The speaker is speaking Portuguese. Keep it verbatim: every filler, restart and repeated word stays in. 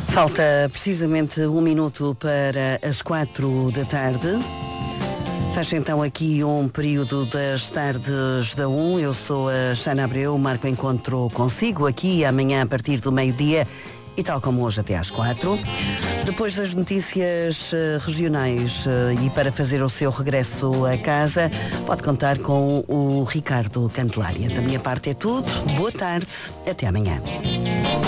Falta precisamente um minuto para as quatro da tarde. Fecha então aqui um período das tardes da um. Eu sou a Xana Abreu, marco encontro consigo aqui amanhã a partir do meio-dia e tal como hoje até às quatro. Depois das notícias regionais e para fazer o seu regresso a casa, pode contar com o Ricardo Candelária. Da minha parte é tudo. Boa tarde. Até amanhã.